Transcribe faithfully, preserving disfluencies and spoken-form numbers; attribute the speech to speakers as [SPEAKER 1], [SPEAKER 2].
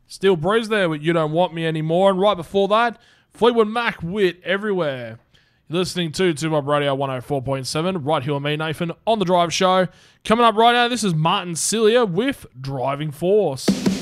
[SPEAKER 1] Steel Breeze there with You Don't Want Me Anymore. And right before that, Fleetwood Mac with Everywhere. You're listening to Two Mob Radio one oh four point seven. Right here with me, Nathan, on The Drive Show. Coming up right now, this is Martin Cilia with Driving Force.